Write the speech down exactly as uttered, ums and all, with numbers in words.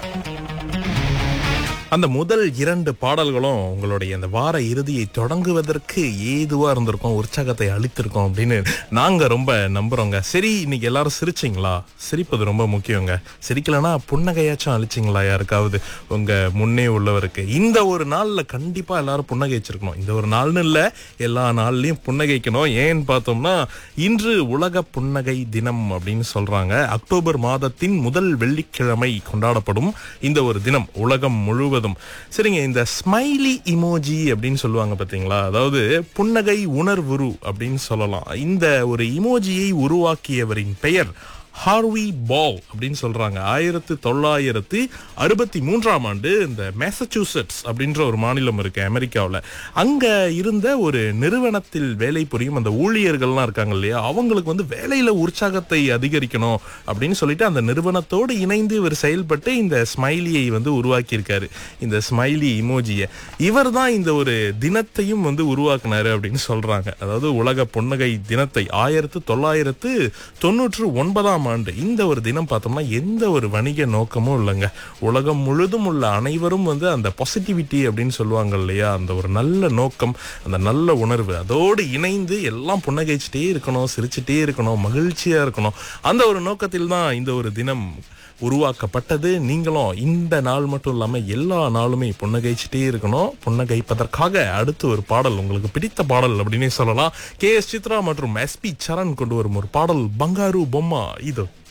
அந்த முதல் இரண்டு பாடல்களும் உங்களுடைய அந்த வார இறுதியை தொடங்குவதற்கு ஏதுவா இருந்திருக்கும், உற்சாகத்தை அளித்திருக்கோம் அப்படின்னு நாங்க ரொம்ப நம்புறோங்க. சரி, இன்னைக்கு எல்லாரும் சிரிச்சிங்களா? சிரிப்பது ரொம்ப முக்கியங்க. சிரிக்கலனா புன்னகையாச்சும் அழிச்சிங்களா யாருக்காவது உங்க முன்னே உள்ளவருக்கு? இந்த ஒரு நாள்ல கண்டிப்பா எல்லாரும் புன்னகைச்சிருக்கணும். இந்த ஒரு நாள்னு இல்ல, எல்லா நாள்லயும் புன்னகைக்கணும். ஏன்னு பார்த்தோம்னா இன்று உலக புன்னகை தினம் அப்படின்னு சொல்றாங்க. அக்டோபர் மாதத்தின் முதல் வெள்ளிக்கிழமை கொண்டாடப்படும் இந்த ஒரு தினம் உலகம் முழுவதும். சரிங்க, இந்த ஸ்மைலி இமோஜி அப்படின்னு சொல்லுவாங்க பாத்தீங்களா, அதாவது புன்னகை உணர்வுரு அப்படின்னு சொல்லலாம். இந்த ஒரு இமோஜியை உருவாக்கியவரின் பெயர் ஹார்வி பால் அப்படின்னு சொல்றாங்க. ஆயிரத்தி தொள்ளாயிரத்தி அறுபத்தி மூன்றாம் ஆண்டு இந்த மேசச்சூசெட்ஸ் அப்படின்ற ஒரு மாநிலம் இருக்கு அமெரிக்காவில். அங்க இருந்த ஒரு நிறுவனத்தில் வேலை புரியும் அந்த ஊழியர்கள்லாம் இருக்காங்க இல்லையா, அவங்களுக்கு வந்து வேலையில உற்சாகத்தை அதிகரிக்கணும் அப்படின்னு சொல்லிட்டு அந்த நிறுவனத்தோடு இணைந்து இவர் செயல்பட்டு இந்த ஸ்மைலியை வந்து உருவாக்கியிருக்காரு, இந்த ஸ்மைலி இமோஜியை. இவர் தான் இந்த ஒரு தினத்தையும் வந்து உருவாக்குனாரு அப்படின்னு சொல்றாங்க. அதாவது உலக புன்னகை தினத்தை ஆயிரத்தி தொள்ளாயிரத்து தொன்னூற்று ஒன்பதாம் ஆண்டு இந்த ஒரு தினம் பார்த்தோம்னா எந்த ஒரு வணிக நோக்கமும் இல்லைங்க. உலகம் முழுதும் உள்ள அனைவரும் வந்து அந்த பாசிட்டிவிட்டி அப்படின்னு சொல்லுவாங்க இல்லையா, அந்த ஒரு நல்ல நோக்கம், அந்த நல்ல உணர்வு, அதோடு இணைந்து எல்லாம் புன்னகைச்சிட்டே இருக்கணும், சிரிச்சுட்டே இருக்கணும், மகிழ்ச்சியா இருக்கணும். அந்த ஒரு நோக்கத்தில் தான் இந்த ஒரு தினம் உருவாக்கப்பட்டது. நீங்களும் இந்த நாள் மட்டும் இல்லாம எல்லா நாளுமே புன்னகைச்சிட்டே இருக்கணும். புன்னகைப்பதற்காக அடுத்து ஒரு பாடல், உங்களுக்கு பிடித்த பாடல் அப்படின்னே சொல்லலாம். கே எஸ் சித்ரா மற்றும் எஸ் பி சரண் கொண்டு வரும் ஒரு பாடல், பங்காரு பொம்மா. இது